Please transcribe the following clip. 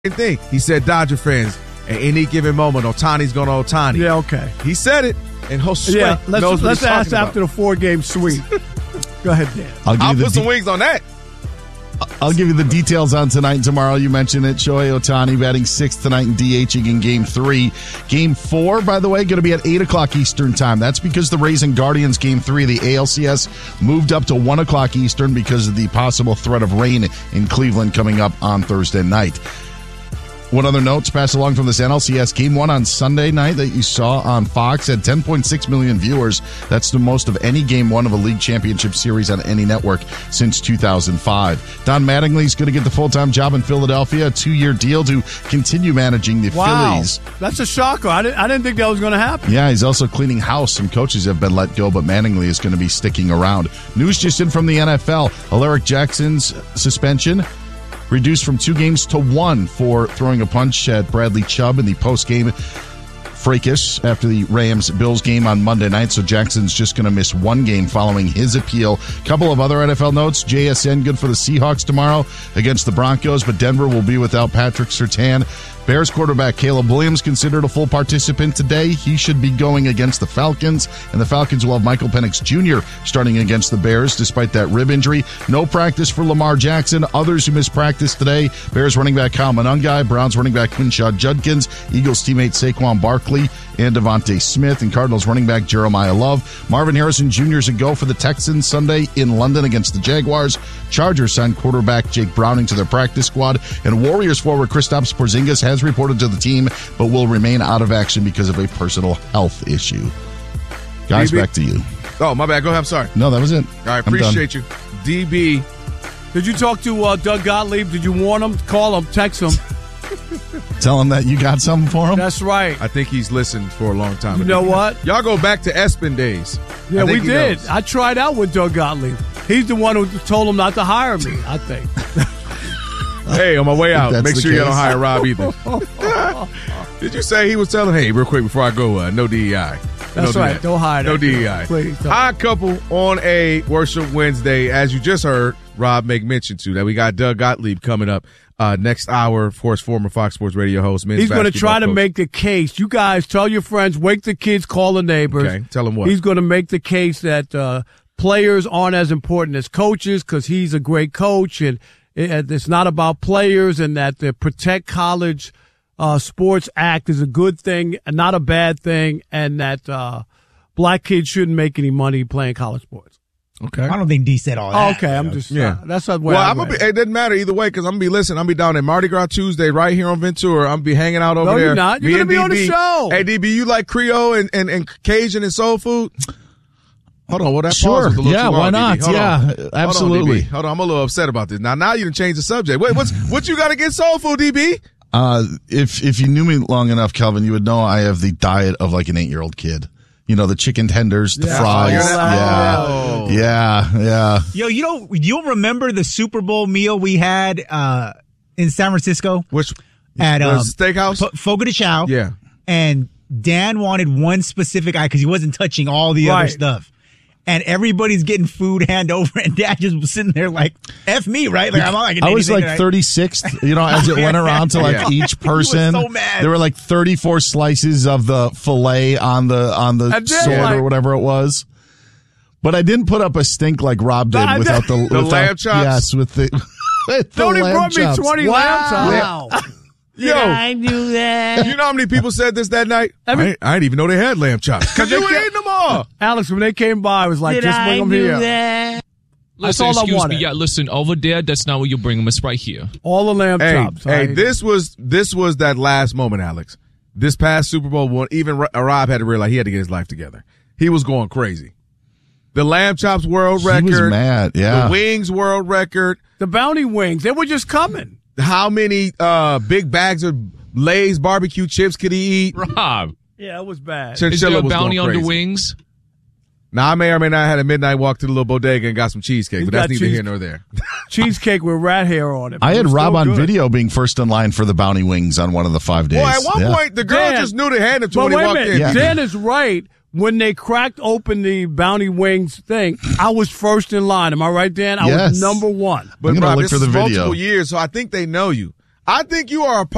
thing. He said, Dodger fans, at any given moment, Ohtani's going to Ohtani. Yeah, okay. He said it, and Jose knows what let's he's ask talking after the 4-game sweep. Go ahead, Dan. I'll put some wings on that. I'll give you the details on tonight and tomorrow. You mentioned it. Shohei Ohtani batting 6th tonight and DHing in Game 3. Game 4, by the way, going to be at 8 o'clock Eastern time. That's because the Rays and Guardians Game 3, the ALCS, moved up to 1 o'clock Eastern because of the possible threat of rain in Cleveland coming up on Thursday night. One other note to pass along from this NLCS, Game 1 on Sunday night that you saw on Fox had 10.6 million viewers. That's the most of any Game 1 of a league championship series on any network since 2005. Don Mattingly's going to get the full-time job in Philadelphia, a 2-year deal to continue managing the Phillies. That's a shocker. I didn't think that was going to happen. Yeah, he's also cleaning house. Some coaches have been let go, but Mattingly is going to be sticking around. News just in from the NFL. Alaric Jackson's suspension reduced from 2 games to 1 for throwing a punch at Bradley Chubb in the post-game fracas after the Rams-Bills game on Monday night. So Jackson's just going to miss 1 game following his appeal. Couple of other NFL notes. JSN good for the Seahawks tomorrow against the Broncos, but Denver will be without Patrick Surtain. Bears quarterback Caleb Williams considered a full participant today. He should be going against the Falcons, and the Falcons will have Michael Penix Jr. starting against the Bears despite that rib injury. No practice for Lamar Jackson. Others who missed practice today, Bears running back Kyle Monangai, Browns running back Quinshad Judkins, Eagles teammate Saquon Barkley, and Devontae Smith, and Cardinals running back Jeremiah Love. Marvin Harrison Jr. is a go for the Texans Sunday in London against the Jaguars. Chargers signed quarterback Jake Browning to their practice squad, and Warriors forward Kristaps Porzingis has reported to the team but will remain out of action because of a personal health issue. Guys, back to you. Oh, my bad. Go ahead. I'm sorry. No, that was it. All right, appreciate you. DB. Did you talk to Doug Gottlieb? Did you warn him? Call him? Text him? Tell him that you got something for him? That's right. I think he's listened for a long time. You know what? Y'all go back to ESPN days. Yeah, we did. I tried out with Doug Gottlieb. He's the one who told him not to hire me, I think. Hey, on my way out, make sure you don't hire Rob either. Did you say he was telling, hey, real quick before I go, no DEI? That's right. Don't hire No DEI. Please don't. Odd couple on a Worship Wednesday. As you just heard Rob make mention to, that we got Doug Gottlieb coming up next hour. Of course, former Fox Sports Radio host. He's going to try to make the case. You guys tell your friends, wake the kids, call the neighbors. Okay, tell them what. He's going to make the case that players aren't as important as coaches because he's a great coach, and it's not about players, and that the Protect College Sports Act is a good thing and not a bad thing, and that black kids shouldn't make any money playing college sports. Okay. I don't think D said all that. Okay, I'm just that's the way. Well, it doesn't matter either way because I'm gonna be listening. I'm gonna be down at Mardi Gras Tuesday right here on Ventura. I'm gonna be hanging out over there. No, you're not. You're gonna be on the show. Hey, DB, you like Creole and Cajun and soul food? Hold on, well that sure. pause was a little too long, why not? DB. Yeah, absolutely. Hold on, I'm a little upset about this. Now you done changed the subject. Wait, what you got against soul food, DB? If you knew me long enough, Kelvin, you would know I have the diet of like an 8-year-old kid. You know, the chicken tenders, the fries. Yeah. Yo, you remember the Super Bowl meal we had in San Francisco? Which at steakhouse? Fogo de Chao. Yeah. And Dan wanted one specific item because he wasn't touching all the other stuff. And everybody's getting food hand over, and Dad just was sitting there like, F me, right? Like, I'm not like I was like 36th, as it went around to like each person. He was so mad. There were like 34 slices of the filet on the sword or whatever it was. But I didn't put up a stink like Rob did without the lamb chops. Yes, with the Tony lamb brought chops. me 20 lamb chops. Wow. Yo, I do that. You know how many people said this that night? I didn't even know they had lamb chops. Because you were eating them all. Alex, when they came by, I was like, just bring them here. That? Listen, That's all I excuse wanted. me. Yeah, listen, over there, that's not where you bring them. It's right here. All the lamb chops. Hey, this was that last moment, Alex. This past Super Bowl one, even Rob had to realize he had to get his life together. He was going crazy. The lamb chops world record. He was mad, yeah. The wings world record. The bounty wings, they were just coming. How many big bags of Lay's barbecue chips could he eat? Rob. Yeah, it was bad. Is there a bounty on the wings? Now, I may or may not have had a midnight walk to the little bodega and got some cheesecake, but that's neither here nor there. Cheesecake with rat hair on it. I had Rob on video being first in line for the bounty wings on one of the 5 days. Well, at one point, the girl just knew to hand it to him when he walked in. Yeah. Dan is right. When they cracked open the bounty wings thing, I was first in line. Am I right, Dan? I was number one. But Rob, this is multiple years, so I think they know you. I think you are a part